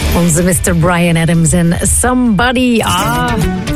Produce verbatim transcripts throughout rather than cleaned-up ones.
Onze mister Bryan Adams en Somebody. Ah...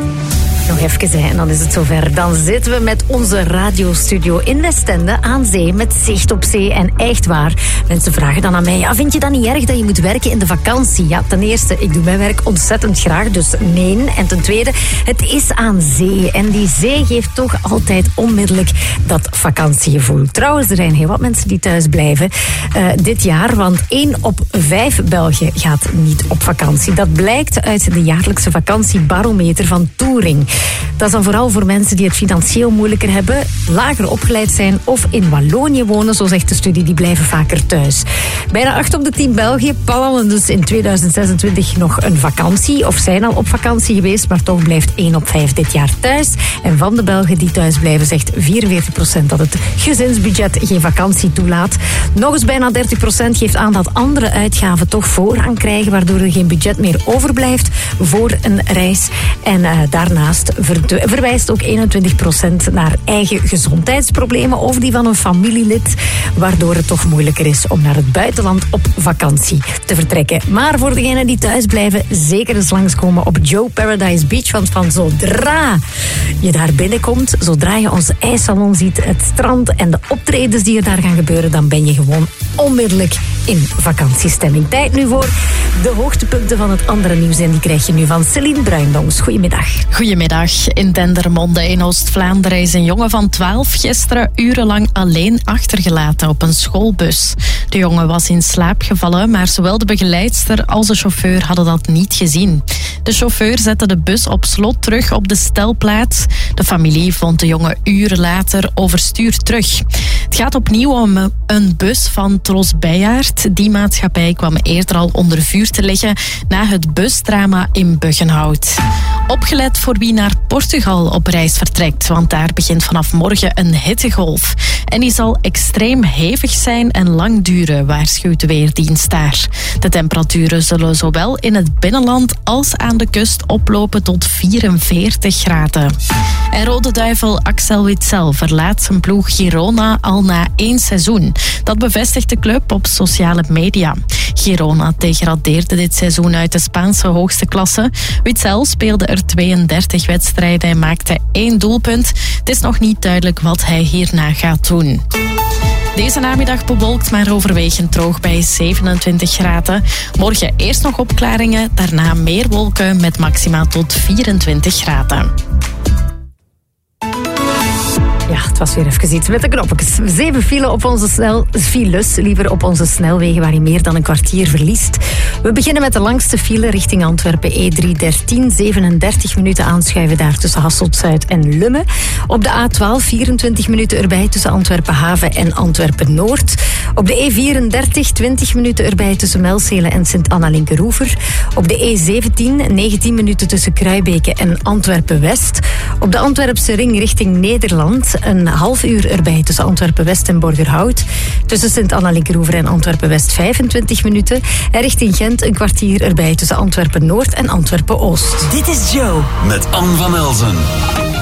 Nog even, hè, en dan is het zover. Dan zitten we met onze radiostudio in Westende aan zee, met zicht op zee. En echt waar, mensen vragen dan aan mij, ja, vind je dat niet erg dat je moet werken in de vakantie? Ja, ten eerste, ik doe mijn werk ontzettend graag, dus nee. En ten tweede, het is aan zee. En die zee geeft toch altijd onmiddellijk dat vakantiegevoel. Trouwens, er zijn heel wat mensen die thuis blijven uh, dit jaar, want één op vijf Belgen gaat niet op vakantie. Dat blijkt uit de jaarlijkse vakantiebarometer van Touring. Dat is dan vooral voor mensen die het financieel moeilijker hebben, lager opgeleid zijn of in Wallonië wonen, zo zegt de studie, die blijven vaker thuis. Bijna acht op de tien Belgen plannen dus in tweeduizend zesentwintig nog een vakantie of zijn al op vakantie geweest, maar toch blijft één op vijf dit jaar thuis. En van de Belgen die thuis blijven zegt vierenveertig procent dat het gezinsbudget geen vakantie toelaat. Nog eens bijna dertig procent geeft aan dat andere uitgaven toch voorrang krijgen, waardoor er geen budget meer overblijft voor een reis. En uh, daarnaast verwijst ook eenentwintig procent naar eigen gezondheidsproblemen of die van een familielid, waardoor het toch moeilijker is om naar het buitenland op vakantie te vertrekken. Maar voor degenen die thuis blijven, zeker eens langskomen op Joe Paradise Beach, want van zodra je daar binnenkomt, zodra je onze ijssalon ziet, het strand en de optredens die er daar gaan gebeuren, dan ben je gewoon onmiddellijk in vakantiestemming. Tijd nu voor de hoogtepunten van het andere nieuws en die krijg je nu van Celine Bruindongs. Goedemiddag. Goedemiddag. In Dendermonde in Oost-Vlaanderen is een jongen van twaalf gisteren urenlang alleen achtergelaten op een schoolbus. De jongen was in slaap gevallen, maar zowel de begeleidster als de chauffeur hadden dat niet gezien. De chauffeur zette de bus op slot terug op de stelplaats. De familie vond de jongen uren later overstuur terug. Het gaat opnieuw om een bus van Tros Bijaard. Die maatschappij kwam eerder al onder vuur te liggen na het busdrama in Buggenhout. Opgelet voor wie naar Portugal op reis vertrekt, want daar begint vanaf morgen een hittegolf. En die zal extreem hevig zijn en lang duren, waarschuwt de Weerdienst daar. De temperaturen zullen zowel in het binnenland als aan de kust oplopen tot vierenveertig graden. En Rode Duivel Axel Witsel verlaat zijn ploeg Girona al na één seizoen. Dat bevestigt de club op sociale media. Girona degradeerde dit seizoen uit de Spaanse hoogste klasse. Witsel speelde er tweeëndertig wedstrijden en maakte één doelpunt. Het is nog niet duidelijk wat hij hierna gaat doen. Deze namiddag bewolkt, maar overwegend droog bij zevenentwintig graden. Morgen eerst nog opklaringen, daarna meer wolken met maxima tot vierentwintig graden. Ja, het was weer even iets met de knopjes. Zeven files op onze snel, files, liever op onze snelwegen waar je meer dan een kwartier verliest. We beginnen met de langste file richting Antwerpen, E drie dertien, zevenendertig minuten aanschuiven daar tussen Hasselt-Zuid en Lummen. Op de A twaalf, vierentwintig minuten erbij tussen Antwerpen-Haven en Antwerpen-Noord. Op de E vierendertig, twintig minuten erbij tussen Melzele en Sint-Anna-Linkeroever. Op de E zeventien, negentien minuten tussen Kruibeke en Antwerpen-West. Op de Antwerpse ring richting Nederland een half uur erbij tussen Antwerpen-West en Borgerhout. Tussen Sint-Anna-Linkeroever en Antwerpen-West vijfentwintig minuten. En richting Gent een kwartier erbij tussen Antwerpen-Noord en Antwerpen-Oost. Dit is Joe met Anne van Elzen.